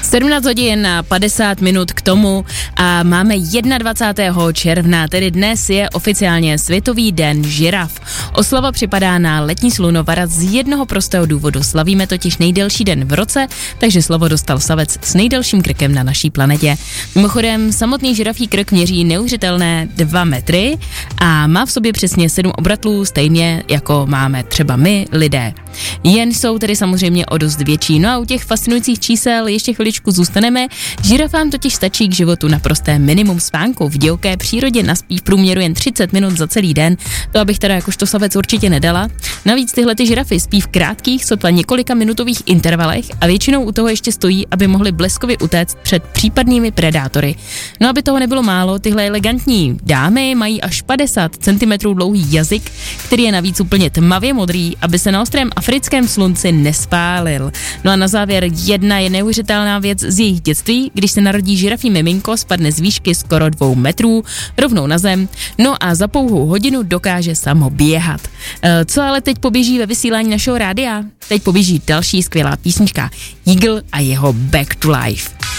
17 hodin a 50 minut k tomu a máme 21. června, tedy dnes je oficiálně Světový den žiraf. Oslava připadá na letní slunovrat z jednoho prostého důvodu. Slavíme totiž nejdelší den v roce, takže slovo dostal savec s nejdelším krkem na naší planetě. Mimochodem, samotný žirafí krk měří neuvěřitelné 2 metry a má v sobě přesně 7 obratlů, stejně jako máme třeba my, lidé. Jen jsou tedy samozřejmě o dost větší. No a u těch fascinujících čísel ještě chviličku zůstaneme. Žirafám totiž stačí k životu naprosté minimum spánku. V divoké přírodě naspí v průměru jen 30 minut za celý den. To abych teda jakožto savec určitě nedala. Navíc tyhle ty žirafy spí v krátkých, sotva několika minutových intervalech a většinou u toho ještě stojí, aby mohly bleskově utéct před případnými predátory. No aby toho nebylo málo, tyhle elegantní dámy mají až 50 cm dlouhý jazyk, který je navíc úplně tmavě modrý, aby se na ostrém africkém slunci nespálil. No a na závěr jedna je neuvěřitelná věc z jejich dětství, když se narodí žirafí miminko, spadne z výšky skoro 2 metrů rovnou na zem, no a za pouhou hodinu dokáže samo běhat. Co ale teď poběží ve vysílání našeho rádia? Teď poběží další skvělá písnička Eagle a jeho Back to Life.